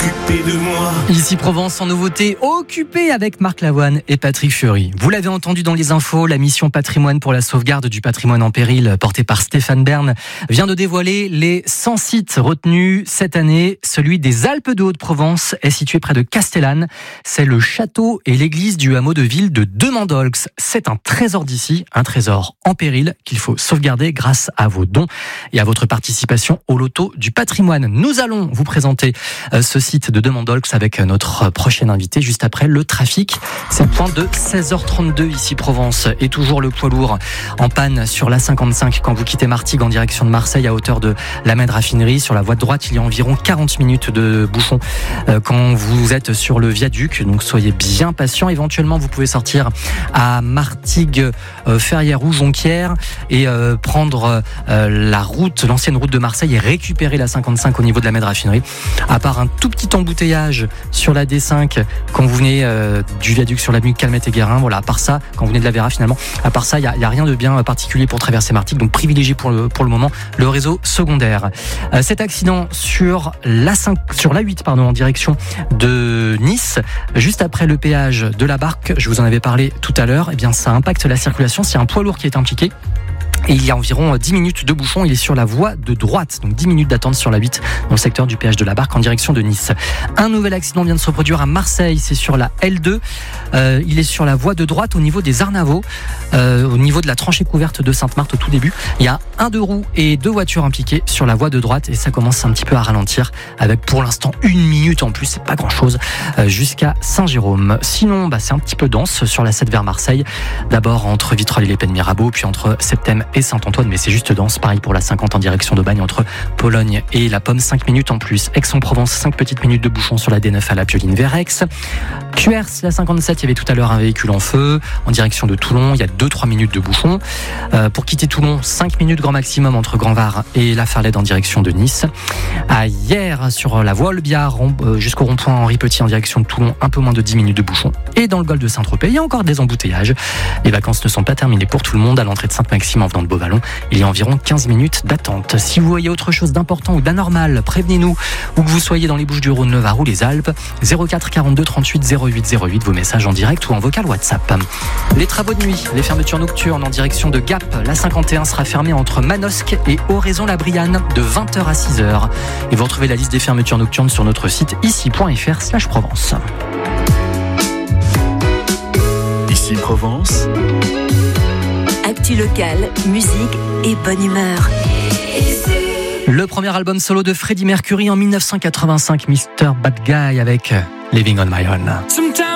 occupé de moi. Ici Provence en nouveauté, occupé avec Marc Lavoine et Patrick Fiori. Vous l'avez entendu dans les infos, la mission patrimoine pour la sauvegarde du patrimoine en péril, portée par Stéphane Bern, vient de dévoiler les 100 sites retenus cette année. Celui des Alpes de Haute-Provence est situé près de Castellane. C'est le château et l'église du hameau de ville de Demandolx. C'est un trésor d'ici, un trésor en péril qu'il faut sauvegarder grâce à vos dons et à votre participation au loto du patrimoine. Nous allons vous présenter ce site de Demandolx avec notre prochain invité juste après le trafic. C'est le point de 16h32 ici Provence et toujours le poids lourd en panne sur la 55 quand vous quittez Martigues en direction de Marseille à hauteur de la Med Raffinerie. Sur la voie de droite, il y a environ 40 minutes de bouchon quand vous êtes sur le viaduc, donc soyez bien patient. Éventuellement, vous pouvez sortir à Martigues, Ferrières ou Jonquière et prendre l'ancienne route de Marseille et récupérer la 55 au niveau de la Med Raffinerie. À part un tout petit embouteillage sur la D5 quand vous venez du viaduc sur l'avenue Calmette et Guérin, voilà, à part ça, quand vous venez de la Véra finalement, à part ça, il y a rien de bien particulier pour traverser Martigues, donc privilégiez pour le moment le réseau secondaire. Cet accident sur la 8 en direction de Nice, juste après le péage de la Barque, je vous en avais parlé tout à l'heure, eh bien ça impacte la circulation, c'est un poids lourd qui est impliqué. Et il y a environ 10 minutes de bouchon, il est sur la voie de droite, donc 10 minutes d'attente sur la 8 dans le secteur du péage de la Barque en direction de Nice. Un nouvel accident vient de se produire à Marseille, c'est sur la L2, il est sur la voie de droite au niveau des Arnavaux, au niveau de la tranchée couverte de Sainte-Marthe au tout début. Il y a un 2 roues et 2 voitures impliquées sur la voie de droite et ça commence un petit peu à ralentir avec pour l'instant 1 minute en plus, c'est pas grand chose, jusqu'à Saint-Jérôme. Sinon, c'est un petit peu dense sur la 7 vers Marseille, d'abord entre Vitrolles et les Pennes Mirabeau, puis entre Septem et Saint-Antoine, mais c'est juste dense. Pareil pour la 50 en direction d'Aubagne entre Pologne et La Pomme, 5 minutes en plus. Aix-en-Provence, 5 petites minutes de bouchon sur la D9 à la Pioline vers Aix. Cuers, la 57, il y avait tout à l'heure un véhicule en feu en direction de Toulon, il y a 2-3 minutes de bouchon. Pour quitter Toulon, 5 minutes grand maximum entre Grand-Var et La Ferlette en direction de Nice. Hier, sur la voie Olbia jusqu'au rond-point Henri Petit en direction de Toulon, un peu moins de 10 minutes de bouchon. Et dans le golfe de Saint-Tropez, il y a encore des embouteillages. Les vacances ne sont pas terminées pour tout le monde. À l'entrée de Sainte-Maxime en venant de Beauvallon, il y a environ 15 minutes d'attente. Si vous voyez autre chose d'important ou d'anormal, prévenez-nous, où que vous soyez dans les Bouches-du-Rhône, le Var ou les Alpes. 04 42 38 08 08, vos messages en direct ou en vocal WhatsApp. Les travaux de nuit, les fermetures nocturnes en direction de Gap. La 51 sera fermée entre Manosque et Oraison-la-Brianne de 20h à 6h. Et vous retrouvez la liste des fermetures nocturnes sur notre site ici.fr/Provence. Ici Provence. Actu locale, musique et bonne humeur. Le premier album solo de Freddie Mercury en 1985, Mr. Bad Guy avec Living on My Own.